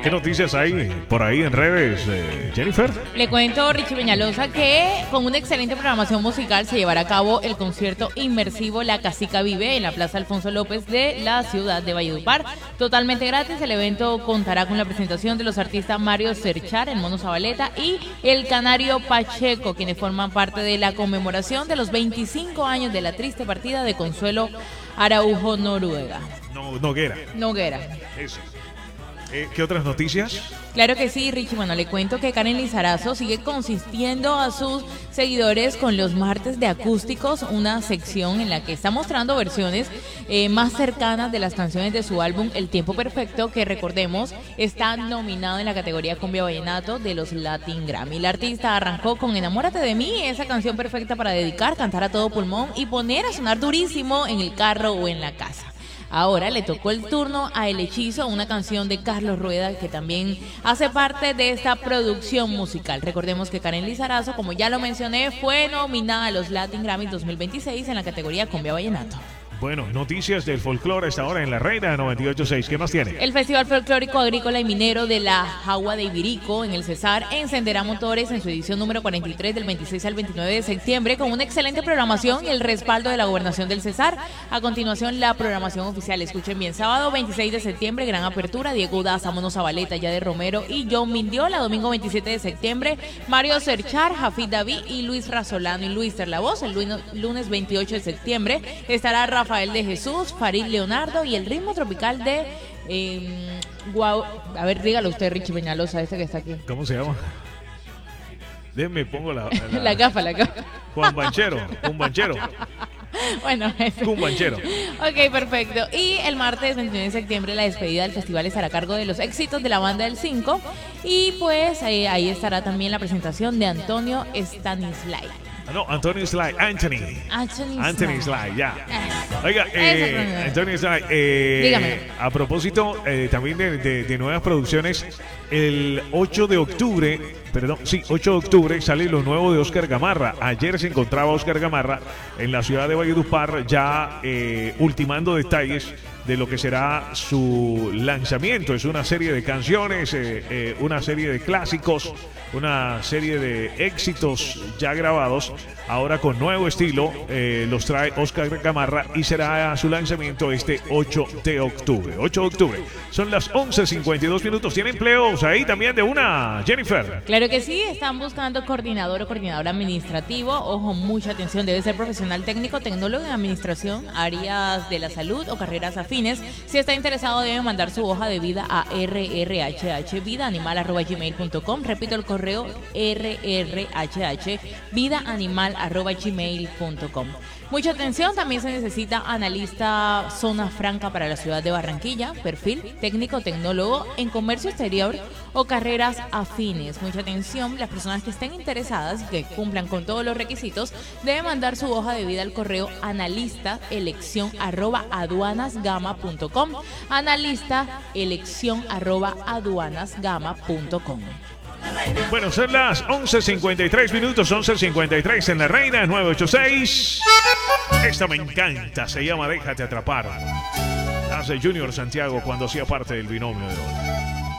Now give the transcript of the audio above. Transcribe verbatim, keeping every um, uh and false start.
¿Qué noticias hay por ahí en redes, eh, Jennifer? Le cuento, Richie Peñalosa, que con una excelente programación musical se llevará a cabo el concierto inmersivo La Casica Vive en la Plaza Alfonso López de la ciudad de Valledupar. Totalmente gratis, el evento contará con la presentación de los artistas Mario Serchar, el Mono Zabaleta y el Canario Pacheco, quienes forman parte de la conmemoración de los veinticinco años de la triste partida de Consuelo Araujo Noruega. No, Noguera. Noguera. Eso. Eh, ¿Qué otras noticias? Claro que sí, Richie. Bueno, le cuento que Karen Lizarazo sigue consistiendo a sus seguidores con los martes de acústicos, una sección en la que está mostrando versiones eh, más cercanas de las canciones de su álbum El Tiempo Perfecto, que recordemos está nominado en la categoría Cumbia Vallenato de los Latin Grammy. La artista arrancó con Enamórate de mí, esa canción perfecta para dedicar, cantar a todo pulmón y poner a sonar durísimo en el carro o en la casa. Ahora le tocó el turno a El Hechizo, una canción de Carlos Rueda que también hace parte de esta producción musical. Recordemos que Karen Lizarazo, como ya lo mencioné, fue nominada a los Latin Grammy dos mil veintiséis en la categoría Cumbia Vallenato. Bueno, noticias del folclore esta hora en La Reina noventa y ocho punto seis. ¿Qué más tiene? El Festival Folclórico Agrícola y Minero de la Jagua de Ibirico en el Cesar encenderá motores en su edición número cuarenta y tres del veintiséis al veintinueve de septiembre con una excelente programación y el respaldo de la Gobernación del Cesar. A continuación, la programación oficial. Escuchen bien, sábado veintiséis de septiembre, gran apertura, Diego Daza, Mono Zabaleta, Yade Romero y John Mindiola. Domingo veintisiete de septiembre, Mario Serchar, Jafid David y Luis Razolano y Luis Terlavoz. El lunes veintiocho de septiembre estará Rafael de Jesús, Farid Leonardo y el ritmo tropical de eh, Guau. A ver, dígalo usted, Richie Peñalosa, este que está aquí. ¿Cómo se llama? Déjeme, pongo la... La, la gafa, la gafa. Juan Banchero, un banchero. Bueno, eso. Un banchero. Ok, perfecto. Y el martes veintinueve de septiembre la despedida del festival estará a cargo de los éxitos de la banda del cinco. Y pues eh, ahí estará también la presentación de Antonio Stanislay. No, Antonio Sly, Anthony. Anthony, Anthony Sly, ya. Eh. Oiga, eh, Antonio Sly, eh, dígame. A propósito eh, también de, de, de nuevas producciones, el ocho de octubre, perdón, sí, ocho de octubre sale lo nuevo de Oscar Gamarra. Ayer se encontraba Oscar Gamarra en la ciudad de Valledupar ya eh, ultimando detalles de lo que será su lanzamiento. Es una serie de canciones, eh, eh, una serie de clásicos, una serie de éxitos ya grabados, ahora con nuevo estilo, eh, los trae Oscar Gamarra y será su lanzamiento este ocho de octubre. ocho de octubre. Son las once cincuenta y dos minutos. ¿Tiene empleos ahí también de una, Jennifer? Claro que sí, están buscando coordinador o coordinador administrativo. Ojo, mucha atención, debe ser profesional técnico, tecnólogo en administración, áreas de la salud o carreras afines. Si está interesado, debe mandar su hoja de vida a r r h h vida animal arroba gmail punto com. Repito el correo r r h h vida animal arroba gmail punto com. Mucha atención, también se necesita analista zona franca para la ciudad de Barranquilla, perfil técnico tecnólogo en comercio exterior o carreras afines. Mucha atención, las personas que estén interesadas y que cumplan con todos los requisitos deben mandar su hoja de vida al correo analista elección arroba aduanasgama punto com, analista elección arroba aduanasgama punto com. Bueno, son las once cincuenta y tres minutos, once cincuenta y tres en La Reina nueve ocho seis. Esta me encanta, se llama Déjate Atrapar. Hace Junior Santiago cuando hacía parte del binomio de hoy.